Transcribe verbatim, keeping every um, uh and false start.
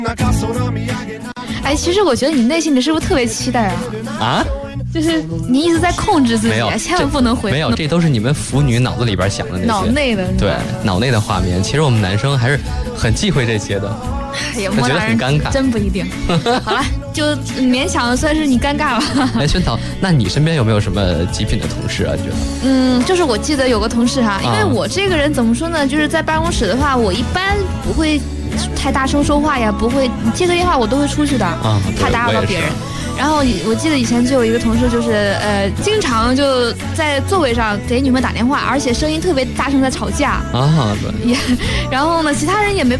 哎，其实我觉得你内心里是不是特别期待啊？ 啊？ 就是你一直在控制自己， 没有， 千万不能回。 没有，这都是你们腐女脑子里边想的那些。 脑内的。 对，脑内的画面。其实我们男生还是很忌讳这些的。 哎呀， 我觉得很尴尬。 真不一定。好了，就勉强算是你尴尬了。 哎，萱草，那你身边有没有什么极品的同事啊？你觉得？ 嗯，就是我记得有个同事哈，因为我这个人怎么说呢，就是在办公室的话，我一般不会太大声说话呀，不会接个电话我都会出去的， 啊， 怕打扰到别人。然后我记得以前就有一个同事，就是呃，经常就在座位上给女朋友打电话，而且声音特别大声，在吵架啊，对。 也，然后呢，其他人也没。